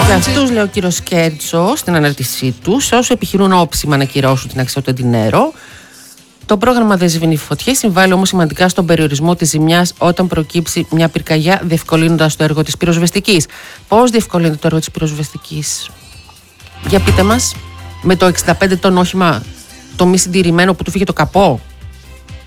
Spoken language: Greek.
Για αυτούς, λέει ο κύριος Κέρτσο στην αναρτησή του, σε όσους επιχειρούν όψιμα να κυρώσουν την αξιότητα Ντινέρο, το πρόγραμμα δεν σβήνει φωτιές, συμβάλλει όμως σημαντικά στον περιορισμό της ζημιάς όταν προκύψει μια πυρκαγιά, διευκολύνοντας το έργο της πυροσβεστικής. Πώς διευκολύνεται το έργο της πυροσβεστικής? Για πείτε μας, με το 65 τόν όχημα, το μη συντηρημένο που του φύγε το καπό.